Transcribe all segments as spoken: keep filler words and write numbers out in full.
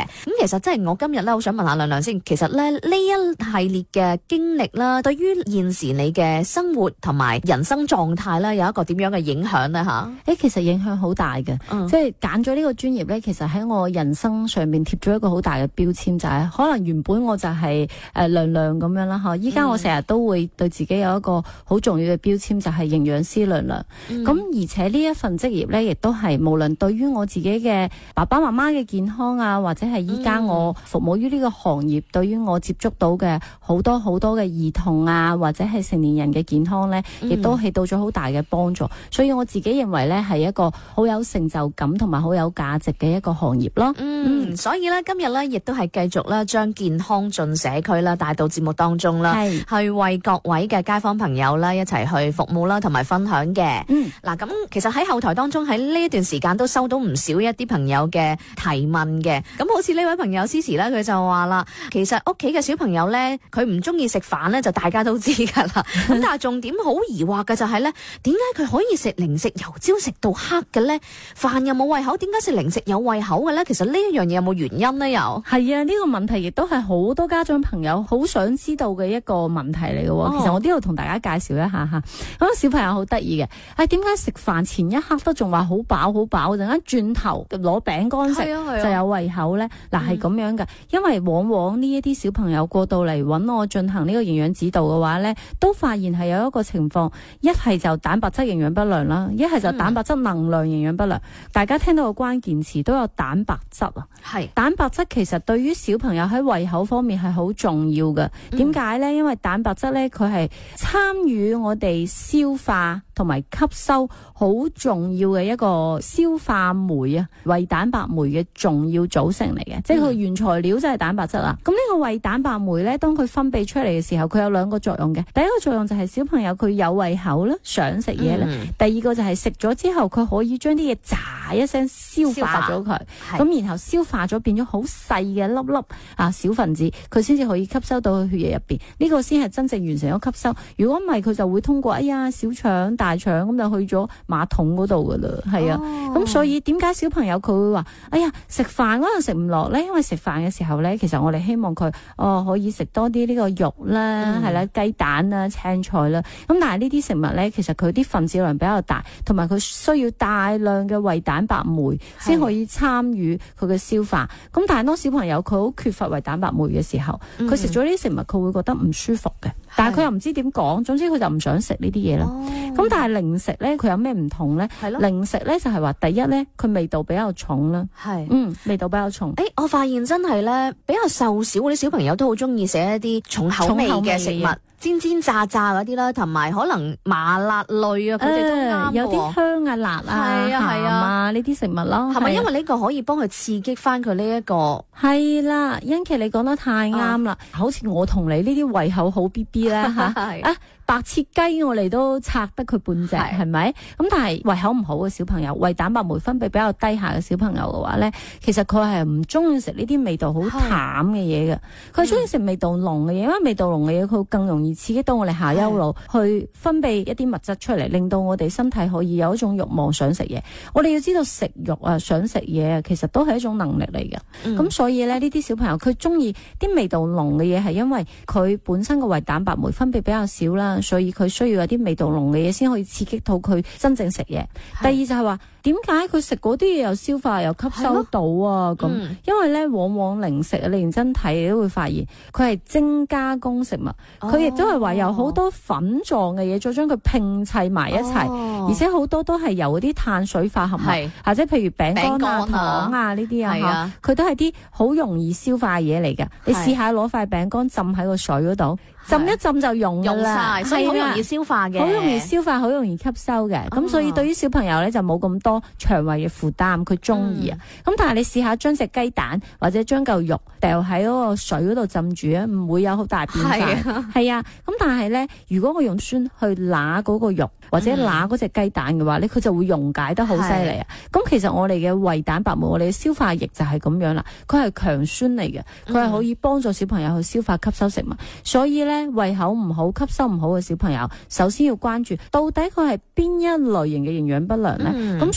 咁其實真係我今日咧好想問下亮亮先，其實咧呢一系列嘅經歷啦，對於現時你嘅生活同埋人生狀態咧，有一個點樣嘅影響咧吓？ 誒，其實影響好大嘅， 嗯、 即係揀咗呢個專業咧，其實喺我人生上面貼咗一個好大嘅標籤，就係、是、可能原本我就係誒亮亮咁樣啦吓，依家我成日都會對自己有一個好重要嘅標籤，就係營養師亮亮。咁、嗯、而且呢一份職業咧，亦都係無論對於我自己嘅爸爸媽媽嘅健康啊，或者係依家我服務於呢個行業，嗯、對於我接觸到嘅好多好多嘅兒童啊，或者係成年人嘅健康咧，亦都起到咗好大嘅幫助。所以我自己認為咧，係一個好有成就感同埋好有價值嘅一個行業咯。 嗯，嗯所以咧今日咧亦都係繼續咧將健康進社區啦帶到節目當中啦，係去為各位嘅街坊朋友啦一齊去服務啦，同埋分享嘅。嗯，嗱咁其實喺後台當中喺呢一段時間都收到唔少一啲朋友嘅提問嘅。咁好似呢位朋友 Cici 咧，佢就話啦，其實屋企嘅小朋友咧，佢唔中意食飯咧，就大家都知噶啦。咁但係重點好疑惑嘅就係咧，點解佢可以食零食由朝食到黑嘅咧？飯又冇胃口，點解食零食有胃口嘅咧？其實呢一樣嘢有冇原因咧？又係啊，呢、這個問題亦都係好多家長朋友好想知道嘅一個問題嚟嘅。哦、其實我都要同大家介紹一下吓。咁小朋友好得意嘅，係點解食飯前一刻都仲話好飽好飽，陣間轉頭攞餅乾食就有胃口咧？嗱、啊，係咁、啊、樣嘅，因為往往呢一啲小朋友過到嚟揾我進行呢個營養指導嘅話咧，都發現係有一個情況，一係就蛋白質營養不良啦，一係就蛋白質能量營養不良。嗯、大家聽到個關鍵詞都有蛋白質啊，係蛋白質其實對於小朋友喺胃口方面係好重要嘅。點解咧？因為蛋白質咧，佢係參與我哋消化同埋吸收好重要嘅一個消化酶啊，胃蛋白酶嘅重要組成嚟嘅，嗯、即係佢原材料就係蛋白質啦。咁呢個胃蛋白酶咧，當佢分泌出嚟嘅時候，佢有兩個作用嘅。第一個作用就係小朋友佢有胃口啦，想食嘢啦。嗯、第二個就係食咗之後，佢可以將啲嘢喳一聲消化咗佢，咁然後消化咗變咗好細嘅粒粒啊小分子，佢先至可以吸收到去血液入邊。呢、這個先係真正完成咗吸收。如果唔係，佢就會通過哎呀小腸、大腸咁就去咗馬桶嗰度噶啦。係啊，咁、哦、所以點解小朋友佢會話哎呀食飯嗰陣食唔落咧？因為食飯嘅時候咧，其實我哋希望佢哦可以食多啲呢個肉啦，係啦、嗯、雞蛋啦、青菜啦。咁但係呢啲食物咧，其實佢啲分子量比較大，同埋佢需要大量嘅胃蛋白酶先可以參與佢嘅消化。咁是但係當小朋友佢好缺乏胃蛋白酶嘅時候，佢食咗呢啲食物佢會覺得唔舒服嘅，是但係佢又唔知點講，總之佢就唔想食呢啲嘢啦。咁、哦、但係零食咧，佢有咩唔同咧？係咯，零食咧就係話第一咧，佢味道比較重啦。係，嗯，味道比較重。誒、欸，我發現真係咧，比較瘦小嗰啲小朋友都好中意食一啲重口味嘅食物。煎煎炸炸嗰啲啦，同埋可能麻辣類啊，佢哋都啱喎。有啲香啊、辣啊、鹹啊呢啲食物咯。係咪因為呢個可以幫佢刺激翻佢呢一個？係啦，欣琪你講得太啱啦。好似我同你呢啲胃口好 B B 咧嚇啊！白切雞我哋都拆得佢半隻，係咪？咁但係胃口唔好嘅小朋友，胃蛋白酶分泌比較低下嘅小朋友嘅話咧，其實佢係唔中意食呢啲味道好淡嘅嘢嘅，佢中意食味道濃嘅嘢，因為味道濃嘅嘢佢更容易刺激到我哋下丘腦去分泌一啲物質出嚟，令到我哋身體可以有一種慾望想食嘢。我哋要知道食肉啊，想食嘢啊，其實都係一種能力嚟嘅。咁、嗯、所以咧，呢啲小朋友佢中意啲味道濃嘅嘢，係因為佢本身個胃蛋白酶分泌比較少啦。所以佢需要有啲味道濃嘅嘢先可以刺激到佢真正食嘢。是第二就係話，點解佢食嗰啲嘢又消化又吸收到啊？咁、嗯、因為咧，往往零食啊，你認真睇你都會發現佢係精加工食物，佢亦都係話有好多粉狀嘅嘢，再將佢拼砌埋一齊，哦、而且好多都係由嗰啲碳水化合物，是或者譬如餅乾啊、乾啊糖啊呢啲啊，佢都係啲好容易消化嘅嘢嚟㗎。是你試下攞塊餅乾浸喺個水嗰度。浸一浸就溶㗎啦，所以好容易消化嘅，好容易消化，好容易吸收嘅。咁、哦、所以對於小朋友咧就冇咁多腸胃嘅負擔，佢中意啊。咁、嗯、但係你試下將隻雞蛋或者將嚿肉掉喺嗰個水嗰度浸住啊，唔會有好大變化。係啊，咁但係咧，如果我用酸去揦嗰個肉或者揦嗰隻雞蛋嘅話咧，佢、嗯、就會溶解得好犀利啊。咁其實我哋嘅胃蛋白酶，我哋嘅消化液就係咁樣啦。佢係強酸嚟嘅，佢係可以幫助小朋友去消化吸收食物，所以咧。胃口唔好、吸收唔好嘅小朋友，首先要關注到底佢係邊一類型嘅營養不良咧。咁、嗯、所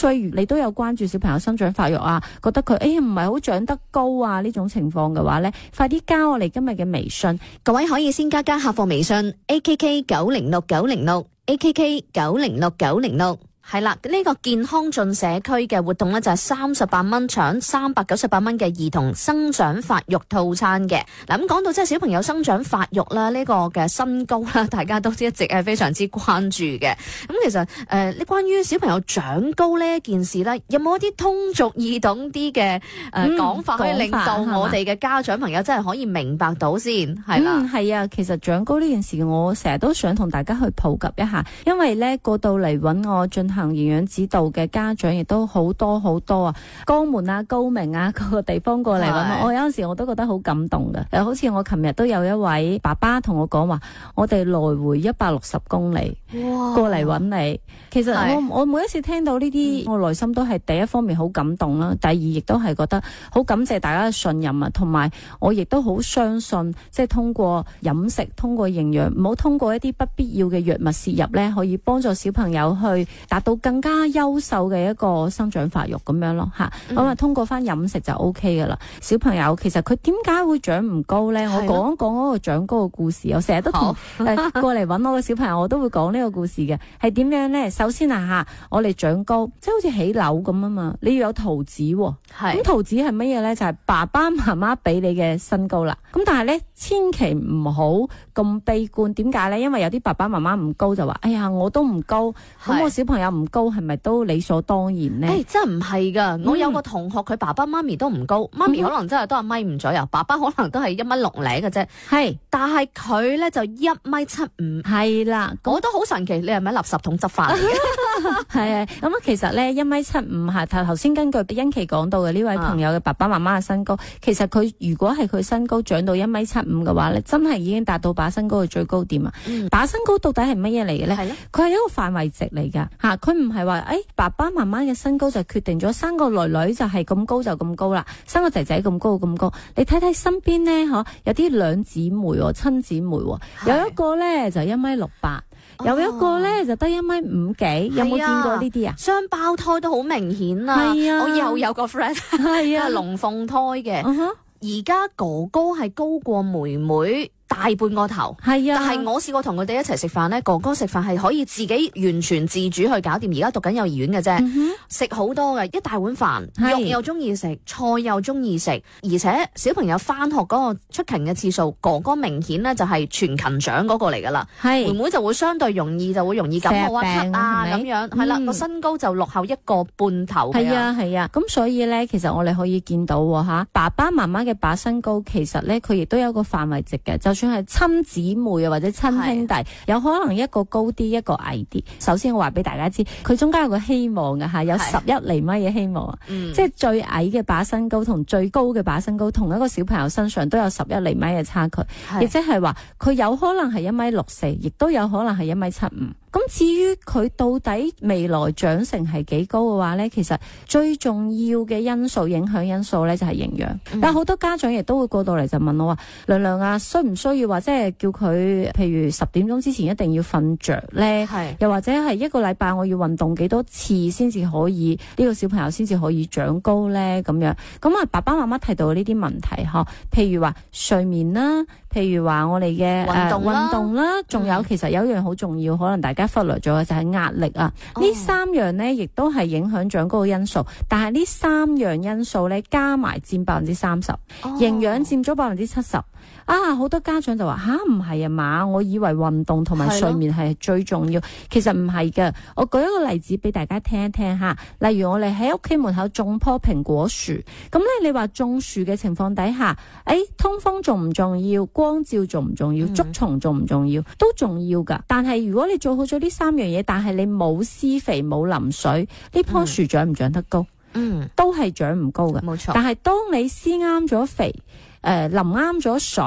所以你都有關注小朋友生長發育啊，覺得佢誒唔係好長得高啊呢種情況嘅話咧，快啲加我哋今日嘅微信， 各位可以先加加客服微信 A K K 九零六九零六 A K K 九零六九零六。係啦，呢、這個健康進社區嘅活動咧就係三十八蚊搶三百九十八蚊嘅兒童生長發育套餐嘅。嗱，咁講到即係小朋友生長發育啦，呢、這個嘅身高啦，大家都一直係非常之關注嘅。咁其實誒，呢、呃、關於小朋友長高呢一件事咧，有冇一啲通俗易懂啲嘅誒講法，可以令到我哋嘅家長朋友真係可以明白到先？係啦， 嗯，係啊，其實長高呢件事，我成日都想同大家去普及一下，因為咧過到嚟揾我進行行營養指導嘅家長亦都好多好多啊，江門啊、高明啊各個地方過嚟揾我，我有陣時我都覺得好感動嘅。誒，好似我琴日都有一位爸爸同我講話，我哋來回一百六十公里過嚟揾你。其實我我每一次聽到呢啲，嗯，我內心都係第一方面好感動啦，第二亦都係覺得好感謝大家嘅信任啊，同埋我亦都好相信，即係通過飲食、通過營養，唔好通過一啲不必要嘅藥物攝入咧，可以幫助小朋友去達到更加優秀嘅一個生長發育咁樣咯吓。咁啊，嗯，通過翻飲食就 O K 噶啦。小朋友其實佢點解會長唔高咧？我講一講嗰個長高嘅故事。我成日都同誒過嚟揾我嘅小朋友，我都會講呢個故事嘅。係點樣咧？首先啊吓，我哋長高即係好似起樓咁啊嘛，你要有圖紙喎。咁圖紙係乜嘢咧？就係爸爸媽媽俾你嘅身高啦。咁但係咧，千祈唔好咁悲觀。點解咧？因為有啲爸爸媽媽唔高就話，哎呀，我都唔高，咁我小朋友唔高係咪都理所當然咧？誒， 真係唔係噶。我有個同學，佢爸爸媽咪都唔高，媽咪可能真係都係米五左右，爸爸可能都係一米六零嘅啫。係，但係佢咧就一米七五。係啦，我都好神奇。你係咪垃圾桶執翻嚟嘅？ 係啊，咁啊，其實咧一米七五係頭頭先根據欣琪講到嘅呢位朋友嘅爸爸媽媽嘅身高，啊，其實佢如果係佢身高長到一米七五嘅話咧，真係已經達到把身高嘅最高點啊！嗯，把身高到底係乜嘢嚟嘅咧？係咧，佢係一個範圍值嚟噶吓，佢唔係話誒爸爸媽媽嘅身高就決定咗生個女女就係咁高就咁高啦，生個仔仔咁高咁高。你睇睇身邊咧，嗬，有啲兩姊妹親姊妹，有一個咧就一米六八。有一個咧就得一米五幾，有冇見過呢啲啊？ 雙胞胎都好明顯啊！係啊，我又有個 friend 係啊，龍鳳胎嘅，而家哥哥係高過妹妹大半個頭，係啊！但係我試過同佢哋一齊食飯咧，哥哥食飯係可以自己完全自主去搞掂。而家讀緊幼兒園嘅啫，食好多嘅，一大碗飯，肉又中意食，菜又中意食，而且小朋友翻學嗰個出勤嘅次數，哥哥明顯咧就係全勤獎嗰個嚟噶啦，妹妹就會相對容易，就會容易感冒啊、咳啊咁樣，係啦，個身高就落後一個半頭。 係啊係啊，咁所以咧，其實我哋可以見到吓，爸爸媽媽嘅把身高，其實咧佢亦都有個範圍值嘅，就算係親姊妹啊或者親兄弟，有可能一個高啲，一個矮啲。首先我話俾大家知，佢中間有個希望嘅吓，有十一厘米嘅希望啊，即係最矮嘅把身高同最高嘅把身高，同一個小朋友身上都有十一厘米嘅差距，亦即係話佢有可能係一米六四，亦都有可能係一米七五。咁至於佢到底未來長成係幾高嘅話呢，其實最重要嘅因素、影響因素呢就係營養。嗯、但係好多家長亦都會過到嚟就問我話：娘娘啊，需唔需要話即係叫佢譬如十點鐘之前一定要瞓着呢？又或者係一個禮拜我要運動幾多次先至可以呢、呢個小朋友先至可以長高呢？咁樣咁啊，爸爸媽媽提到呢啲問題嗬，譬如話睡眠啦，譬如話我哋嘅運動啦，運動啦，仲有、嗯、其實有一樣好重要，可能大家忽略咗嘅就係壓力啊！呢、哦、三樣呢亦都係影響長高嘅因素，但係呢三樣因素呢加埋佔百分之三十，營養佔咗百分之七十。啊，好多家長就話吓，唔係啊嘛，我以為運動同埋睡眠係最重要，其實唔係㗎。我舉一個例子俾大家聽一聽吓，例如我哋喺屋企門口種棵蘋果樹，咁咧你話種樹嘅情況底下，誒、哎，通風重唔重要？光照重唔重要？捉蟲重唔重要？都重要噶。但係如果你做好咗呢三樣嘢，但係你冇施肥冇淋水，呢棵樹長唔長得高？嗯，都係長唔高嘅。冇錯。但係當你施啱咗肥，誒、呃，淋啱咗水，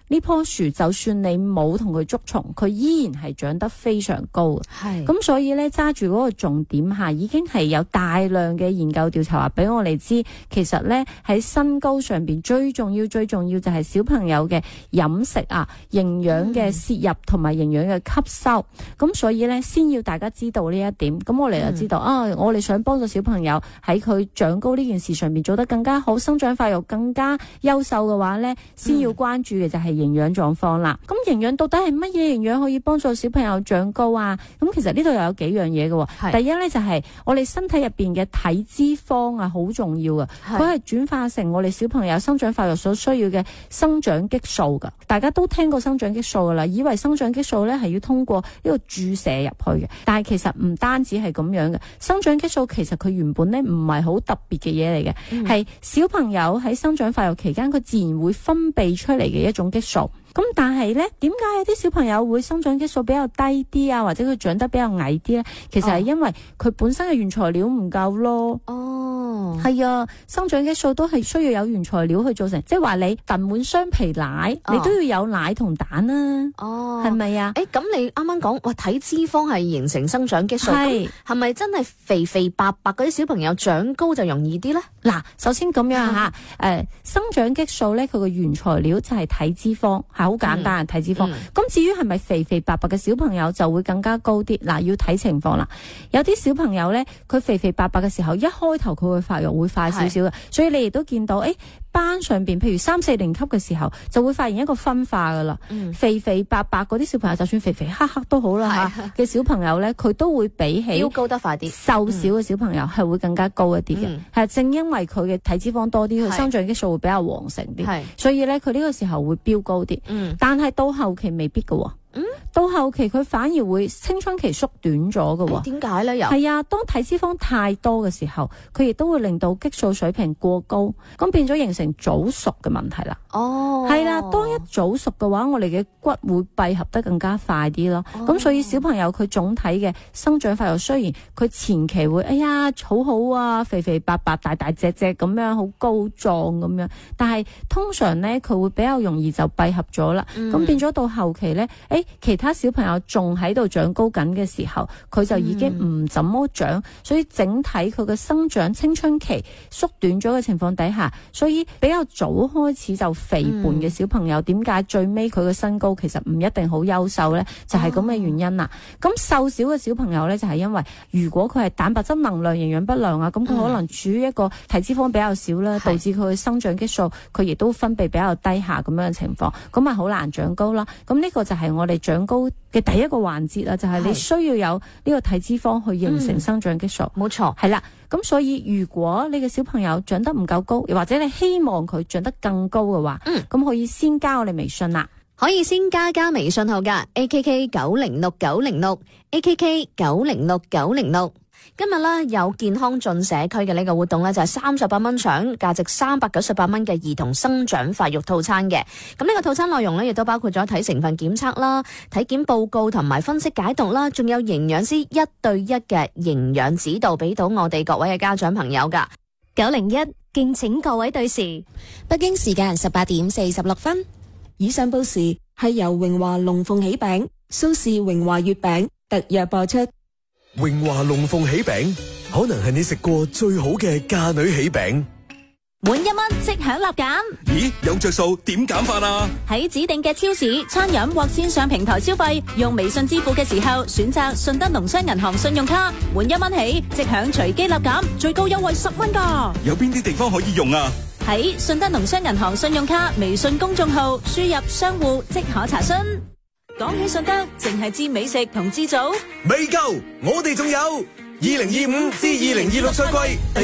呢棵樹就算你冇同佢捉蟲，佢依然係長得非常高嘅。係咁，所以咧揸住嗰個重點下，已經係有大量嘅研究調查話俾我哋知，其實咧喺身高上邊最重要、最重要就係小朋友嘅飲食啊、營養嘅攝入同埋營養嘅吸收。咁、嗯、所以咧，先要大家知道呢一點。咁我哋就知道、嗯、啊，我哋想幫助小朋友喺佢長高呢件事上邊做得更加好，生長發育更加優秀嘅話咧，先要關注嘅就係營養狀況啦。咁、嗯、營養到底係乜嘢營養可以幫助小朋友長高啊？咁其實呢度又有幾樣嘢嘅。第一咧就係、是、我哋身體入邊嘅體脂肪啊，好重要嘅。佢係轉化成我哋小朋友生長發育所需要嘅生長激素噶。大家都聽過生長激素噶啦，以為生長激素咧係要通過呢個注射入去嘅，但係其實唔單止係咁樣嘅。生長激素其實佢原本咧唔係好特別嘅嘢嚟嘅，係、嗯、小朋友喺生長發育期間佢自然會分泌出嚟嘅一種激素。咁但係咧，點解有啲小朋友會生長激素比較低啲啊，或者佢長得比較矮啲咧？其實係因為佢本身嘅原材料唔夠咯。哦，係啊，生長激素都係需要有原材料去做成，即係話你燉滿雙皮奶，哦、你都要有奶同蛋啊。哦，係咪啊？誒，咁你啱啱講哇，體脂肪係形成生長激素，係係咪真係肥肥白白嗰啲小朋友長高就容易啲咧？嗱，首先咁樣吓，誒、呃，生長激素咧，佢個原材料就係體脂肪。係好簡單嘅體脂肪，咁、嗯、至於係咪肥肥白白嘅小朋友就會更加高啲？嗱，要睇情況啦。有啲小朋友咧，佢肥肥白白嘅時候，一開頭佢會發育會快少少嘅，所以你亦都見到，誒，班上邊，譬如三四年級嘅時候，就會發現一個分化噶啦、嗯。肥肥白白嗰啲小朋友，就算肥肥黑黑都好啦吓嘅小朋友咧，佢都會比起高得快啲， 瘦小嘅小朋友係會更加高一啲嘅。係、嗯、正因為佢嘅體脂肪多啲，佢生長激素會比較旺盛啲，所以咧佢呢個時候會飆高啲。嗯，但係到後期未必㗎喎。嗯，到後期佢反而會青春期縮短咗㗎。點解咧？又係啊，當體脂肪太多嘅時候，佢亦都會令到激素水平過高，咁變咗形成早熟嘅問題啦。哦，係啦，當一早熟嘅話，我哋嘅骨會閉合得更加快啲咯。咁、哦、所以小朋友佢總體嘅生長發育，雖然佢前期會哎呀好好啊，肥肥白白大大隻隻咁樣，好高壯咁樣，但係通常咧佢會比較容易就閉合咗啦。咁、嗯、變咗到後期咧，誒。其他小朋友仲喺度長高緊嘅時候，佢就已經唔怎麼長、嗯，所以整體佢嘅生長青春期縮短咗嘅情況底下，所以比較早開始就肥胖嘅小朋友，點、嗯、解最尾佢嘅身高其實唔一定好優秀呢？就係咁嘅原因啦。咁、哦、瘦小嘅小朋友呢，就係、是、因為如果佢係蛋白質能量營養不良啊，咁佢可能處於一個體脂肪比較少啦、嗯，導致佢嘅生長激素佢亦都分泌比較低下咁樣嘅情況，咁咪好難長高啦。咁呢個就係我哋長高嘅第一個環節啦，就係、是、你需要有呢個體脂肪去形成生長激素。冇、嗯、錯，係啦。咁所以如果你嘅小朋友長得唔夠高，又或者你希望佢長得更高嘅話，嗯，咁可以先加我哋微信啦。 可以先加加微信號噶 A K K 九零六九零六 A K K 九零六九零六。今日咧有健康進社區嘅呢個活動咧，就係三十八蚊搶價值三百九十八蚊嘅兒童生長發育套餐嘅。咁呢個套餐內容咧，亦都包括咗體成分檢測啦、體檢報告同埋分析解讀啦，仲有營養師一對一嘅營養指導，俾到我哋各位嘅家長朋友噶。 九零一敬請各位對時，北京時間十八點四十六分。 以上報時係由榮華龍鳳喜餅、蘇氏榮華月餅特約播出。 榮華龍鳳喜餅可能係你食過最好嘅嫁女喜餅， 滿一蚊即享立減。 咦，有着數點減法啊？ 喺指定嘅超市、餐飲或線上平台消費，用微信支付嘅時候選擇順德農商銀行信用卡，滿一蚊起即享隨機立減，最高優惠十蚊噶。 有邊啲地方可以用啊？ 喺順德農商銀行信用卡微信公眾號輸入商戶即可查詢。講起順德，淨係知美食同知祖未夠，我哋仲有二零二五至二零二六賽季。